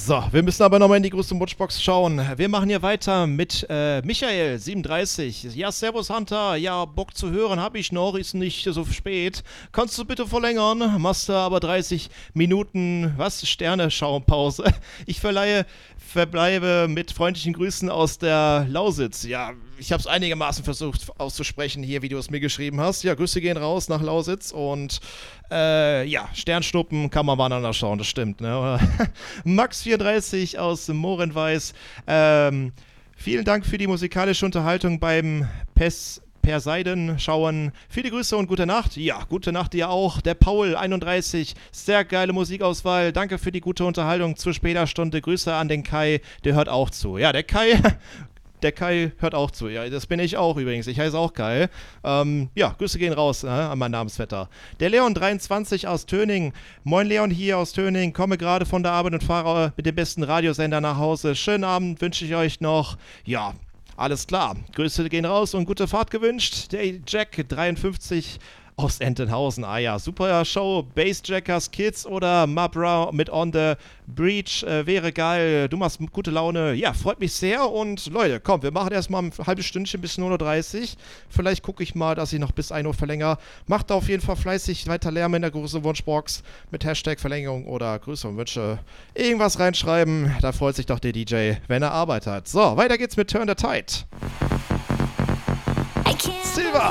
So, wir müssen aber nochmal in die große Wunschbox schauen. Wir machen hier weiter mit Michael, 37. Ja, servus Hunter. Ja, Bock zu hören habe ich noch, ist nicht so spät. Kannst du bitte verlängern? Machst du aber 30 Minuten, was? Sterne-Schaumpause. Ich verbleibe mit freundlichen Grüßen aus der Lausitz. Ja, ich habe es einigermaßen versucht auszusprechen hier, wie du es mir geschrieben hast. Ja, Grüße gehen raus nach Lausitz und ja, Sternschnuppen kann man mal schauen, das stimmt. Ne? Max34 aus Mohrenweiß. Vielen Dank für die musikalische Unterhaltung beim Perseiden schauen. Viele Grüße und gute Nacht. Ja, gute Nacht dir auch. Der Paul 31, sehr geile Musikauswahl. Danke für die gute Unterhaltung zur später Stunde. Grüße an den Kai, der hört auch zu. Ja, der Kai hört auch zu. Ja, das bin ich auch übrigens. Ich heiße auch Kai. Ja, Grüße gehen raus an mein Namensvetter. Der Leon 23 aus Töning. Moin Leon hier aus Töning. Komme gerade von der Arbeit und fahre mit dem besten Radiosender nach Hause. Schönen Abend wünsche ich euch noch. Ja, alles klar. Grüße gehen raus und gute Fahrt gewünscht. Der Jack 53 aus Entenhausen. Ah ja, super Show. Bassjackers Kids oder Mabra mit On the Breach. Wäre geil. Du machst gute Laune. Ja, freut mich sehr. Und Leute, komm, wir machen erstmal ein halbes Stündchen bis 0:30 Uhr. Vielleicht gucke ich mal, dass ich noch bis 1 Uhr verlängere. Macht auf jeden Fall fleißig weiter Lärm in der großen Wunschbox mit Hashtag Verlängerung oder Grüße und Wünsche. Irgendwas reinschreiben. Da freut sich doch der DJ, wenn er Arbeit hat. So, weiter geht's mit Turn the Tide. Silver!